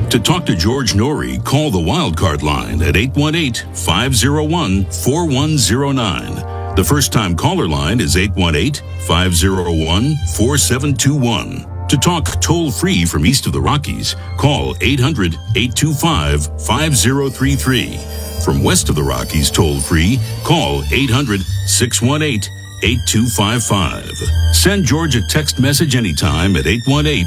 To talk to George Norrie, call the Wildcard line at 818-501-4109. The first-time caller line is 818-501-4721. To talk toll-free from east of the Rockies, call 800-825-5033. From west of the Rockies, toll-free, call 800-618-8255. Send George a text message anytime at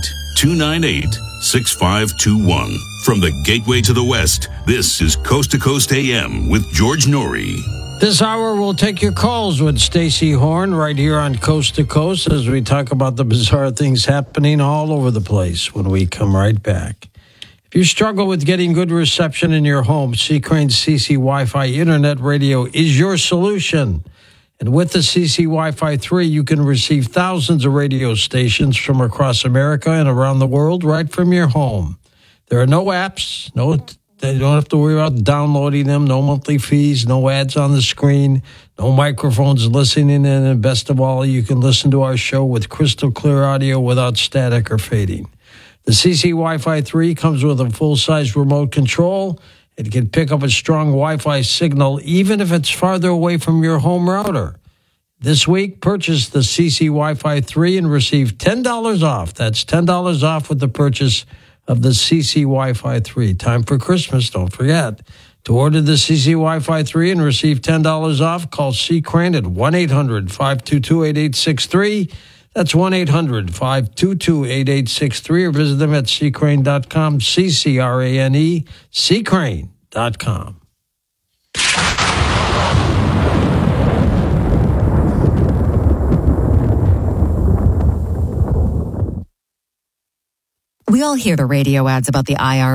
818-298-6521. From the Gateway to the West, this is Coast to Coast AM with George Norrie. This hour, we'll take your calls with Stacey Horn right here on Coast to Coast as we talk about the bizarre things happening all over the place when we come right back. If you struggle with getting good reception in your home, C. Crane's CC Wi-Fi Internet Radio is your solution. And with the CC Wi-Fi 3, you can receive thousands of radio stations from across America and around the world right from your home. There are no apps, they don't have to worry about downloading them, no monthly fees, no ads on the screen, no microphones listening in, and best of all, you can listen to our show with crystal clear audio without static or fading. The CC Wi-Fi 3 comes with a full-size remote control. It can pick up a strong Wi-Fi signal even if it's farther away from your home router. This week, purchase the CC Wi-Fi 3 and receive $10 off. That's $10 off with the purchase of the CC Wi-Fi 3. Time for Christmas, don't forget. To order the CC Wi-Fi 3 and receive $10 off, call C. Crane at 1-800-522-8863. That's 1-800-522-8863, or visit them at ccrane.com, C-C-R-A-N-E, ccrane.com. We all hear the radio ads about the IRS